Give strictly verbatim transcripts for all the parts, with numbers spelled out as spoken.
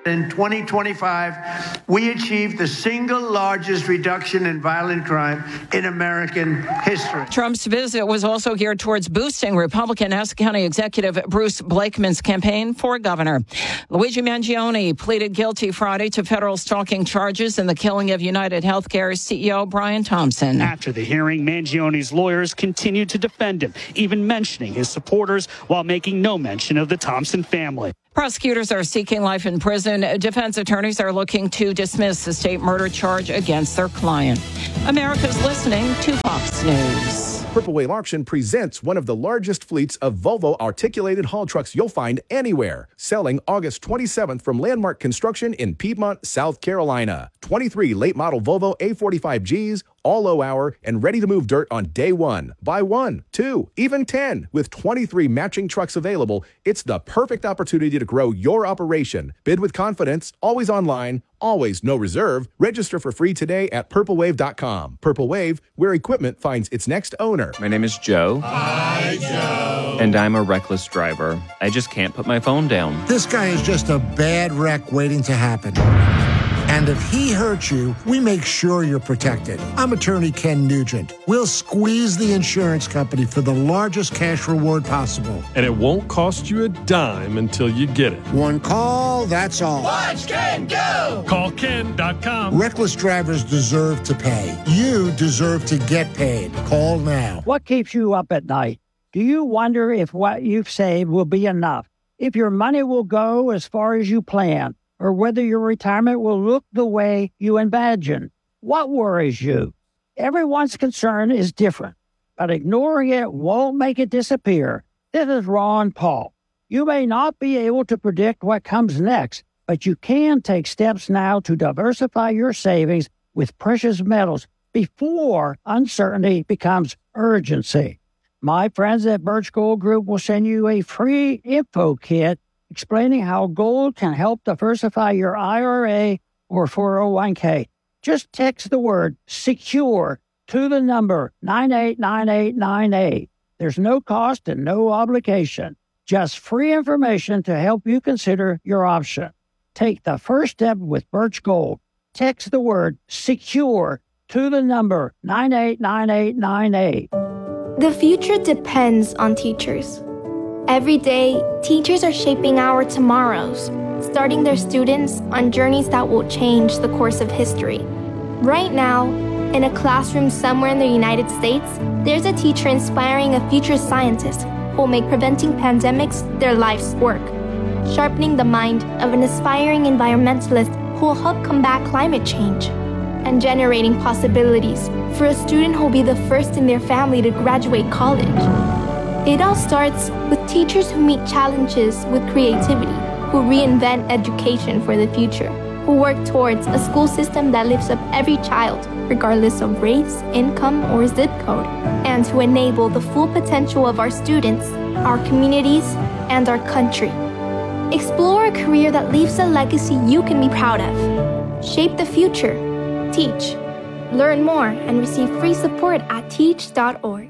In twenty twenty-five, we achieved the single largest reduction in violent crime in American history. Trump's visit was also geared towards boosting Republican Essex County Executive Bruce Blakeman's campaign for governor. Luigi Mangione pleaded guilty Friday to federal stalking charges in the killing of United Healthcare C E O Brian Thompson. After the hearing, Mangione's lawyers continued to defend him, even mentioning his supporters while making no mention of the Thompson family. Prosecutors are seeking life in prison. Defense attorneys are looking to dismiss the state murder charge against their client. America's listening to Fox News. Purple Wave Auction presents one of the largest fleets of Volvo articulated haul trucks you'll find anywhere. Selling August twenty-seventh from Landmark Construction in Piedmont, South Carolina. twenty-three late model Volvo A forty-five Gs, all low hour, and ready to move dirt on day one. Buy one, two, even ten. With twenty-three matching trucks available, it's the perfect opportunity to grow your operation. Bid with confidence, always online, always no reserve. Register for free today at purple wave dot com. Purple Wave, where equipment finds its next owner. My name is Joe. Hi, Joe. And I'm a reckless driver. I just can't put my phone down. This guy is just a bad wreck waiting to happen. And if he hurts you, we make sure you're protected. I'm attorney Ken Nugent. We'll squeeze the insurance company for the largest cash reward possible. And it won't cost you a dime until you get it. One call, that's all. Watch Ken go! Call ken dot com. Reckless drivers deserve to pay. You deserve to get paid. Call now. What keeps you up at night? Do you wonder if what you've saved will be enough? If your money will go as far as you plan? Or whether your retirement will look the way you imagine? What worries you? Everyone's concern is different, but ignoring it won't make it disappear. This is Ron Paul. You may not be able to predict what comes next, but you can take steps now to diversify your savings with precious metals before uncertainty becomes urgency. My friends at Birch Gold Group will send you a free info kit explaining how gold can help diversify your I R A or four oh one k. Just text the word SECURE to the number nine eight nine eight nine eight. There's no cost and no obligation. Just free information to help you consider your option. Take the first step with Birch Gold. Text the word SECURE to the number nine eight nine eight nine eight. The future depends on teachers. Every day, teachers are shaping our tomorrows, starting their students on journeys that will change the course of history. Right now, in a classroom somewhere in the United States, there's a teacher inspiring a future scientist who will make preventing pandemics their life's work, sharpening the mind of an aspiring environmentalist who will help combat climate change, and generating possibilities for a student who will be the first in their family to graduate college. It all starts with teachers who meet challenges with creativity, who reinvent education for the future, who work towards a school system that lifts up every child, regardless of race, income, or zip code, and to enable the full potential of our students, our communities, and our country. Explore a career that leaves a legacy you can be proud of. Shape the future. Teach. Learn more and receive free support at teach dot org.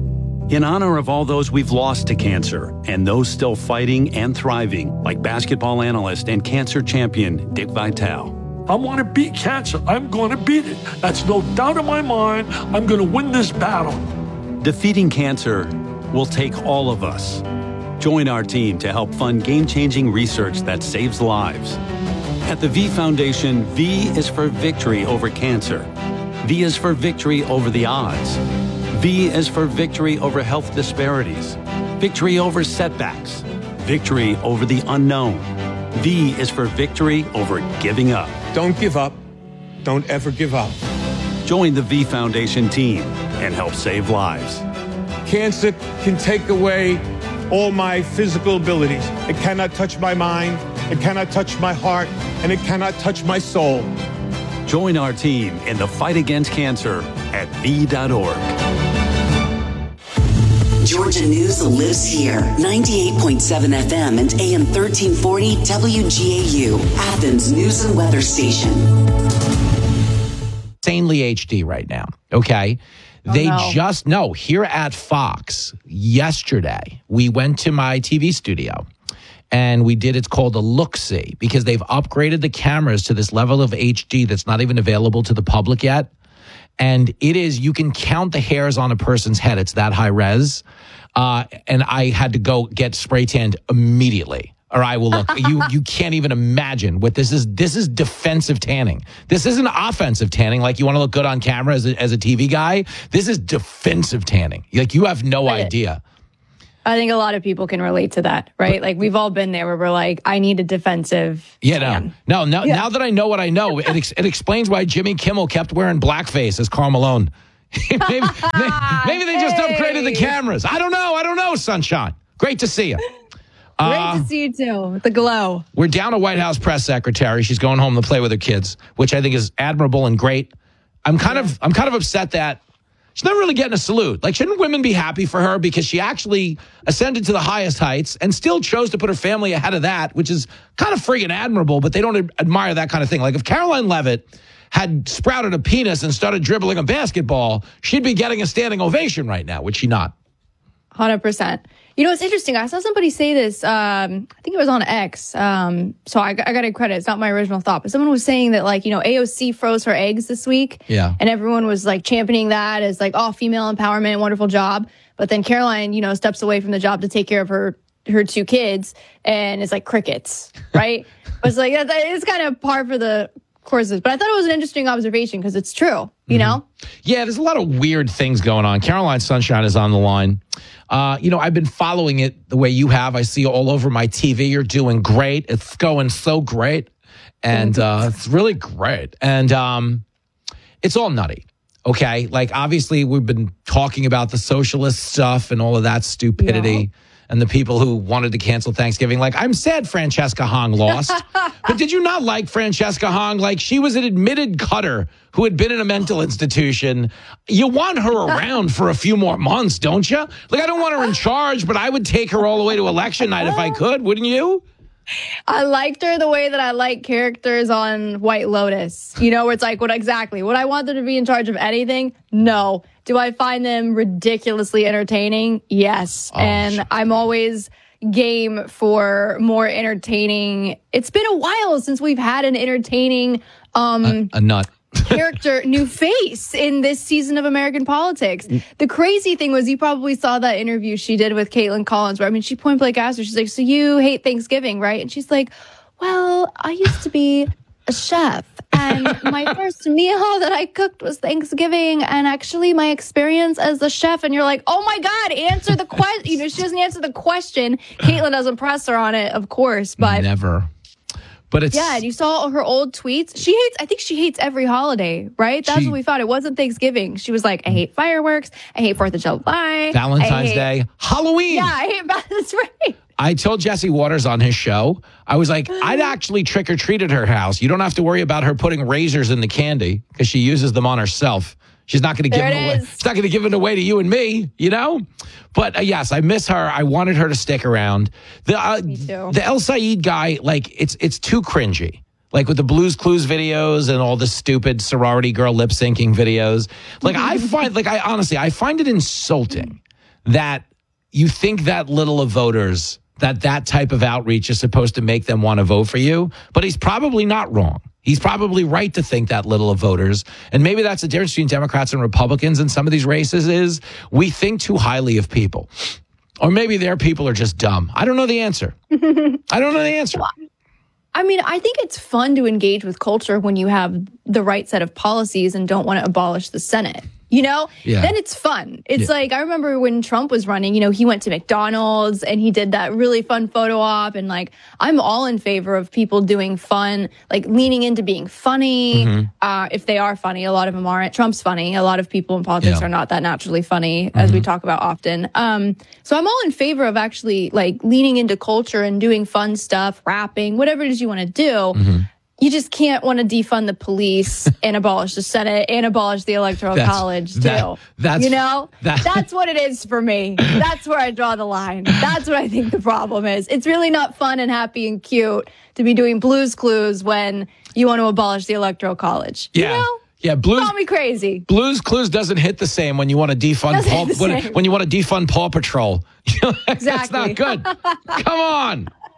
In honor of all those we've lost to cancer and those still fighting and thriving, like basketball analyst and cancer champion Dick Vitale. I want to beat cancer. I'm going to beat it. That's no doubt in my mind. I'm going to win this battle. Defeating cancer will take all of us. Join our team to help fund game-changing research that saves lives. At the V Foundation, V is for victory over cancer. V is for victory over the odds. V is for victory over health disparities, victory over setbacks, victory over the unknown. V is for victory over giving up. Don't give up. Don't ever give up. Join the V Foundation team and help save lives. Cancer can take away all my physical abilities. It cannot touch my mind, it cannot touch my heart, and it cannot touch my soul. Join our team in the fight against cancer at V dot org. Georgia News lives here. ninety-eight point seven F M and A M thirteen forty W G A U, Athens News and Weather Station. Insanely H D right now, okay? Oh, they no. just, no, here at Fox, yesterday, we went to my T V studio, and we did, it's called a look-see, because they've upgraded the cameras to this level of H D that's not even available to the public yet. And it is, you can count the hairs on a person's head. It's that high res. Uh, and I had to go get spray tanned immediately. Or I will look. you you can't even imagine what this is. This is defensive tanning. This isn't offensive tanning like you want to look good on camera as a, as a T V guy. This is defensive tanning. Like you have no idea. I think a lot of people can relate to that, right? Like we've all been there where we're like, I need a defensive Yeah, tan. no. No, now, Yeah. now that I know what I know, it, ex- it explains why Jimmy Kimmel kept wearing blackface as Karl Malone. maybe, maybe, maybe they just Hey. upgraded the cameras. I don't know. I don't know, Sunshine. Great to see you. Great Uh, to see you too. The glow. We're down a White House press secretary. She's going home to play with her kids, which I think is admirable and great. I'm kind of I'm kind of upset that she's not really getting a salute. Like, shouldn't women be happy for her because she actually ascended to the highest heights and still chose to put her family ahead of that, which is kind of friggin' admirable, but they don't ad- admire that kind of thing. Like, if Caroline Leavitt had sprouted a penis and started dribbling a basketball, she'd be getting a standing ovation right now, would she not? one hundred percent. You know, it's interesting. I saw somebody say this, um, I think it was on X. Um, so I, I got to credit. It's not my original thought, but someone was saying that, like, you know, A O C froze her eggs this week. Yeah. And everyone was, like, championing that as, like, oh, female empowerment, wonderful job. But then Caroline, you know, steps away from the job to take care of her her two kids, and it's like crickets, right? But it's like, that, it's kind of par for the courses. But I thought it was an interesting observation because it's true, you know? Yeah, there's a lot of weird things going on. Caroline Sunshine is on the line. Uh, you know, I've been following it the way you have. I see you all over my T V. You're doing great. It's going so great. And uh, it's really great. And um, it's all nutty. Okay. Like, obviously, we've been talking about the socialist stuff and all of that stupidity. Yeah. And the people who wanted to cancel Thanksgiving. Like, I'm sad Francesca Hong lost. But did you not like Francesca Hong? Like, she was an admitted cutter who had been in a mental institution. You want her around for a few more months, don't you? Like, I don't want her in charge, but I would take her all the way to election night if I could, wouldn't you? I liked her the way that I like characters on White Lotus. You know, where it's like, what exactly? Would I want them to be in charge of anything? No. Do I find them ridiculously entertaining? Yes. Oh, and shit. I'm always game for more entertaining. It's been a while since we've had an entertaining um, A nut. character, new face in this season of American politics. The crazy thing was, you probably saw that interview she did with Caitlin Collins, where, I mean, she point blank asked her, she's like, so you hate Thanksgiving, right? And she's like, well, I used to be a chef, and my first meal that I cooked was Thanksgiving, and actually my experience as a chef, and you're like, oh my God, answer the question. You know, she doesn't answer the question. Caitlin doesn't press her on it, of course, but Never. But it's yeah, and you saw her old tweets. She hates, I think she hates every holiday, right? That's She- what we thought. It wasn't Thanksgiving. She was like, I hate fireworks. I hate fourth of July. I Valentine's hate- Day, Halloween. Yeah, I hate, that's right. I told Jesse Waters on his show, I was like, I'd actually trick or treat at her house. You don't have to worry about her putting razors in the candy because she uses them on herself. She's not going to give There it it away. is. She's not going to give it away to you and me, you know? But uh, yes, I miss her. I wanted her to stick around. The uh, Me too. the El Said guy, like, it's it's too cringy. Like with the Blues Clues videos and all the stupid sorority girl lip syncing videos. Like, I find, like, I honestly, I find it insulting that you think that little of voters, that that type of outreach is supposed to make them want to vote for you. But he's probably not wrong. He's probably right to think that little of voters. And maybe that's the difference between Democrats and Republicans in some of these races is we think too highly of people. Or maybe their people are just dumb. I don't know the answer. I don't know the answer. I mean, I think it's fun to engage with culture when you have the right set of policies and don't want to abolish the Senate. You know, Yeah. then it's fun. It's Yeah. like, I remember when Trump was running, you know, he went to McDonald's and he did that really fun photo op. And like, I'm all in favor of people doing fun, like leaning into being funny. Mm-hmm. Uh, if they are funny, a lot of them aren't. Trump's funny. A lot of people in politics Yeah. are not that naturally funny, as we talk about often. Um, so I'm all in favor of actually like leaning into culture and doing fun stuff, rapping, whatever it is you want to do. Mm-hmm. You just can't want to defund the police and abolish the Senate and abolish the Electoral That's- College, too. that- that's- you know, that- that's what it is for me. That's where I draw the line. That's what I think the problem is. It's really not fun and happy and cute to be doing Blues Clues when you want to abolish the Electoral College. Yeah. You know? Yeah, Blues Call me crazy. Blues Clues doesn't hit the same when you want to defund Doesn't Paw, hit the when, same. when you want to defund Paw Patrol. That's Exactly. not good. Come on.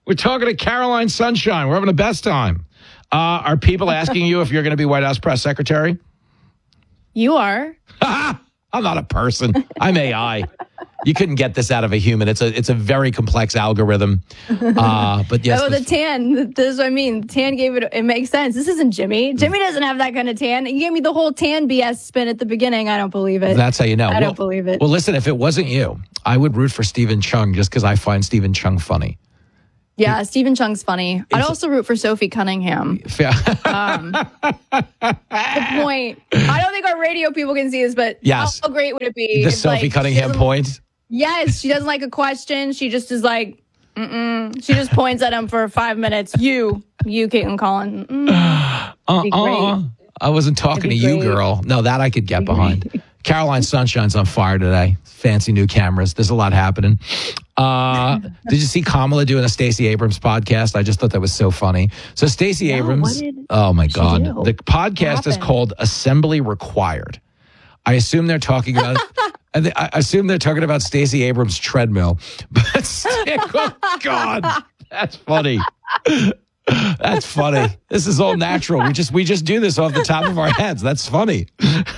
We're talking to Caroline Sunshine. We're having the best time. Uh, are people asking you if you're going to be White House press secretary? You are. I'm not a person. I'm A I. You couldn't get this out of a human. It's a it's a very complex algorithm. Uh, but yes, oh, the, the tan. This is what I mean. The tan gave it. It makes sense. This isn't Jimmy. Jimmy doesn't have that kind of tan. You gave me the whole tan B S spin at the beginning. I don't believe it. That's how you know. I well, don't believe it. Well, listen. If it wasn't you, I would root for Stephen Chung just because I find Stephen Chung funny. Yeah, Stephen Chung's funny. I'd also root for Sophie Cunningham. um, the point. I don't think our radio people can see this, but yes. how great would it be? The if, Sophie like, Cunningham point? Yes, she doesn't like a question. She just is like, mm-mm. She just points at him for five minutes. You, you, Caitlin Collins. Mm. Uh-uh. I wasn't talking to you, great. girl. No, that I could get behind. Caroline Sunshine's on fire today. Fancy new cameras. There's a lot happening. Uh, did you see Kamala doing a Stacey Abrams podcast? I just thought that was so funny. So Stacey No, Abrams, what did oh my she God. do? The podcast is happened? called Assembly Required. I assume they're talking about I thi- I assume they're talking about Stacey Abrams' treadmill. But oh God, that's funny. That's funny. This is all natural. We just we just do this off the top of our heads. That's funny.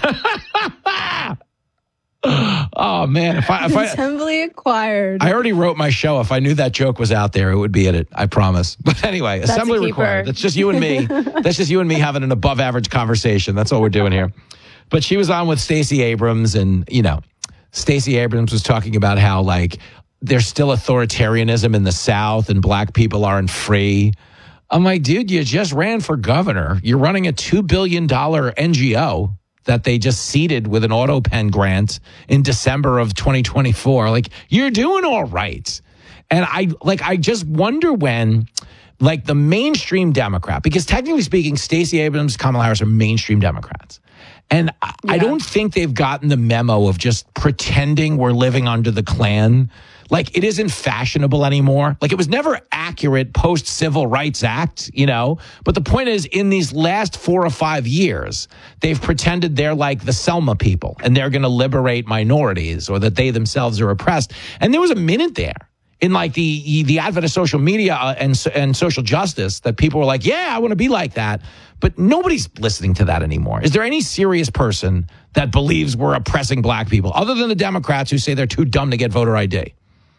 Oh man, if I if I Assembly acquired. I already wrote my show. If I knew that joke was out there, it would be in it. I promise. But anyway, That's assembly a keeper. required. That's just you and me. That's just you and me having an above average conversation. That's all we're doing here. But she was on with Stacey Abrams, and you know, Stacey Abrams was talking about how like there's still authoritarianism in the South and black people aren't free. I'm like, dude, you just ran for governor. You're running a two billion dollars N G O that they just seeded with an auto pen grant in December of twenty twenty-four. Like, you're doing all right. And I like, I just wonder when, like, the mainstream Democrat, because technically speaking, Stacey Abrams, Kamala Harris are mainstream Democrats. And I, I don't think they've gotten the memo of just pretending we're living under the Klan. Like, it isn't fashionable anymore. Like, it was never accurate post-Civil Rights Act, you know? But the point is, in these last four or five years, they've pretended they're like the Selma people and they're going to liberate minorities or that they themselves are oppressed. And there was a minute there in, like, the the advent of social media and, and social justice that people were like, yeah, I want to be like that. But nobody's listening to that anymore. Is there any serious person that believes we're oppressing black people, other than the Democrats who say they're too dumb to get voter I D?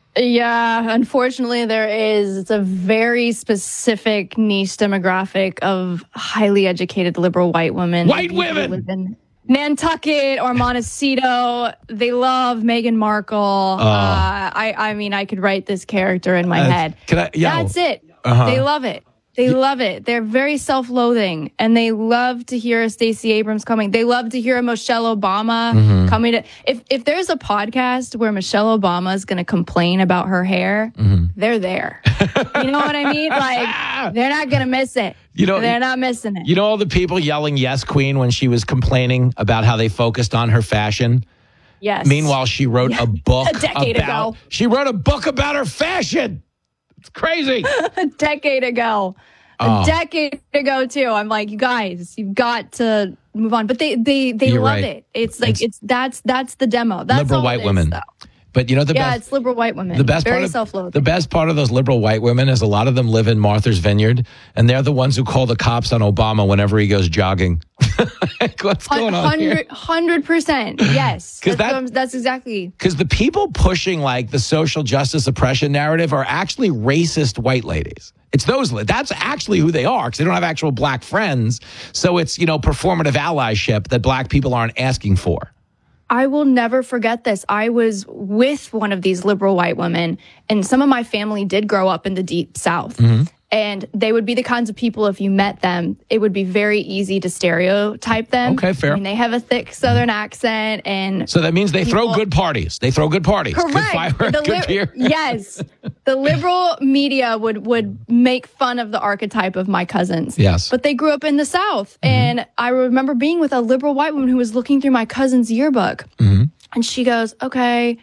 Yeah, unfortunately, there is. It's a very specific niche demographic of highly educated liberal white women. White women! Who live in Nantucket or Montecito. They love Meghan Markle. Oh. Uh, I, I mean, I could write this character in my Uh, head. can I- yo. That's it. Uh-huh. They love it. They love it. They're very self-loathing, and they love to hear a Stacey Abrams coming. They love to hear a Michelle Obama Mhm. coming to. If if there's a podcast where Michelle Obama is going to complain about her hair, Mm-hmm. they're there. You know what I mean? Like, they're not going to miss it. You know- they're not missing it. You know all the people yelling yes, queen, when she was complaining about how they focused on her fashion? Yes. Meanwhile, she wrote a book A decade about ago. she wrote a book about her fashion. It's crazy. a decade ago. A Oh. decade ago too. I'm like, you guys, you've got to move on. But they they they You're love right. it. It's like it's that's that's the demo. That's Liberal all white it is, women. though. But you know the yeah, best it's liberal white women. the best very part of self-loathing. the best part of those liberal white women is a lot of them live in Martha's Vineyard, and they're the ones who call the cops on Obama whenever he goes jogging. Like, what's going on here? Hundred hundred percent. Yes. 'Cause That's, that- what I'm- that's exactly. Because the people pushing like the social justice oppression narrative are actually racist white ladies. It's those. That's actually who they are because they don't have actual black friends. So it's, you know, performative allyship that black people aren't asking for. I will never forget this. I was with one of these liberal white women, and some of my family did grow up in the deep South. Mm-hmm. And they would be the kinds of people, if you met them, it would be very easy to stereotype them. Okay, fair. I mean, they have a thick Southern accent, and So that means they throw people- good parties. They throw good parties. Good Correct. fireworks, The good li- beer. Yes. The liberal media would would make fun of the archetype of my cousins. Yes. But they grew up in the South. And I remember being with a liberal white woman who was looking through my cousin's yearbook. Mm-hmm. And she goes, okay.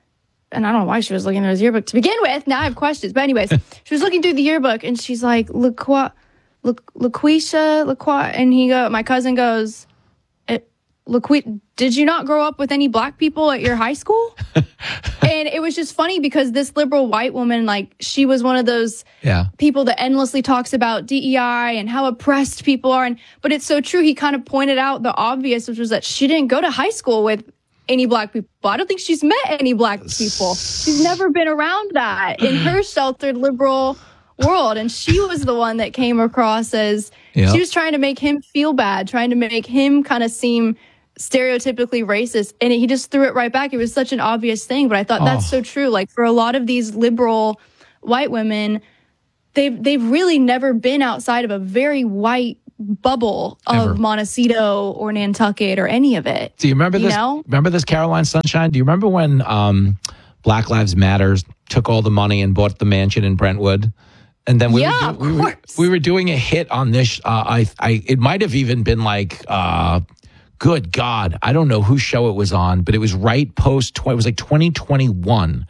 And I don't know why she was looking at his yearbook to begin with. Now I have questions. But anyways, she was looking through the yearbook and she's like, LaQua, La- LaQuisha, LaQua. And he go, my cousin goes, it, LaQuita, did you not grow up with any black people at your high school? And it was just funny because this liberal white woman, like, she was one of those yeah. people that endlessly talks about D E I and how oppressed people are. And but it's so true. He kind of pointed out the obvious, which was that she didn't go to high school with any black people. I don't think she's met any black people. She's never been around that in her sheltered liberal world. And she was the one that came across as yep. she was trying to make him feel bad, trying to make him kind of seem stereotypically racist, and he just threw it right back. It was such an obvious thing, but I thought oh. that's so true. Like, for a lot of these liberal white women, they've they've really never been outside of a very white bubble of Ever. Montecito or Nantucket or any of it. Do you remember you this? Know? Remember this, Caroline Sunshine? Do you remember when um, Black Lives Matter took all the money and bought the mansion in Brentwood? And then we, yeah, were, do, we, were, we were doing a hit on this. Uh, I, I, it might have even been like, uh, good God, I don't know whose show it was on, but it was right post, it was like twenty twenty-one.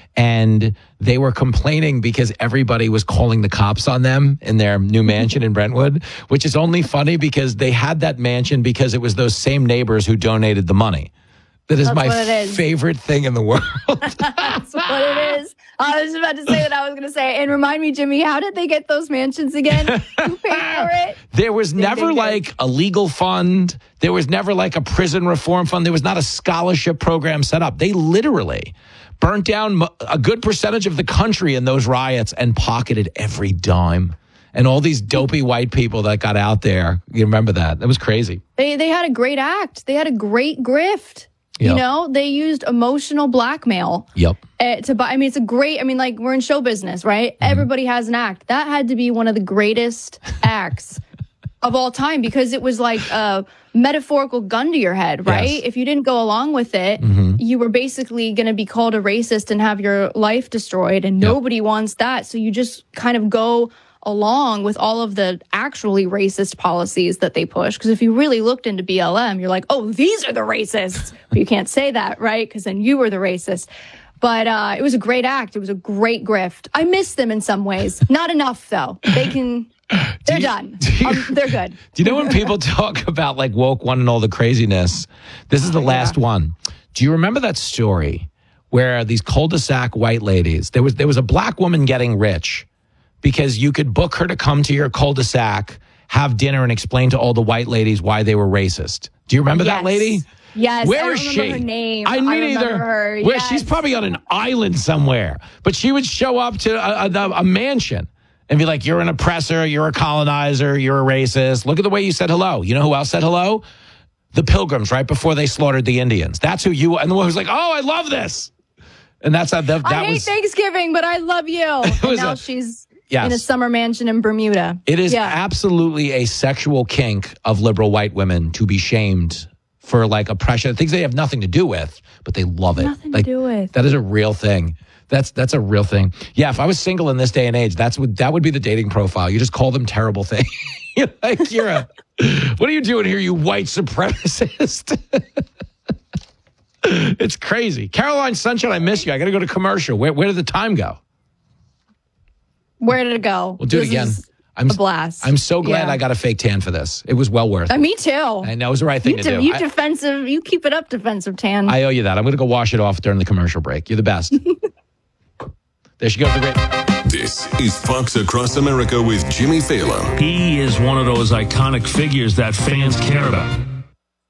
And they were complaining because everybody was calling the cops on them in their new mansion in Brentwood, which is only funny because they had that mansion because it was those same neighbors who donated the money. That is That's my is. favorite thing in the world. That's what it is. I was about to say what I was going to say. And remind me, Jimmy, how did they get those mansions again? Who paid for it? There was ding, never ding, like ding. a legal fund. There was never like a prison reform fund. There was not a scholarship program set up. They literally burnt down a good percentage of the country in those riots and pocketed every dime. And all these dopey white people that got out there. You remember that? That was crazy. They they had a great act. They had a great grift. Yep. You know, they used emotional blackmail. Yep. Uh, to buy. I mean, it's a great. I mean, like, we're in show business, right? Mm-hmm. Everybody has an act. That had to be one of the greatest acts of all time because it was like a metaphorical gun to your head, right? Yes. If you didn't go along with it, mm-hmm. you were basically going to be called a racist and have your life destroyed, and yep. nobody wants that. So you just kind of go along with all of the actually racist policies that they push. Because if you really looked into B L M, you're like, oh, these are the racists. But you can't say that, right? Because then you were the racist. But uh, it was a great act. It was a great grift. I miss them in some ways. Not enough, though. They can... They're you, done. You, um, they're good. Do you know when people talk about like woke one and all the craziness? This is the last yeah. one. Do you remember that story where these cul-de-sac white ladies, there was there was a black woman getting rich because you could book her to come to your cul-de-sac, have dinner, and explain to all the white ladies why they were racist. Do you remember yes. that lady? Yes. Where I don't is remember she? Her name. I mean, either. Her. Where yes. she's probably on an island somewhere, but she would show up to a, a, a mansion and be like, you're an oppressor, you're a colonizer, you're a racist. Look at the way you said hello. You know who else said hello? The Pilgrims, right before they slaughtered the Indians. That's who you, and the one who's like, oh, I love this. And that's how that, that I hate was, Thanksgiving, but I love you. And now a, she's yes. in a summer mansion in Bermuda. It is yeah. absolutely a sexual kink of liberal white women to be shamed for like oppression, things they have nothing to do with, but they love it. Nothing like, to do with. That is a real thing. That's that's a real thing. Yeah, if I was single in this day and age, that's what that would be the dating profile. You just call them terrible things. You're like, you're a, what are you doing here, you white supremacist? It's crazy. Caroline Sunshine, I miss you. I got to go to commercial. Where where did the time go? Where did it go? We'll do this it again. I'm a blast. I'm so glad yeah. I got a fake tan for this. It was well worth it. Uh, me too. I know it was the right thing you to de- do. You I, defensive. You keep it up, defensive tan. I owe you that. I'm going to go wash it off during the commercial break. You're the best. There she goes. The great. This is Fox Across America with Jimmy Phelan. He is one of those iconic figures that fans care about.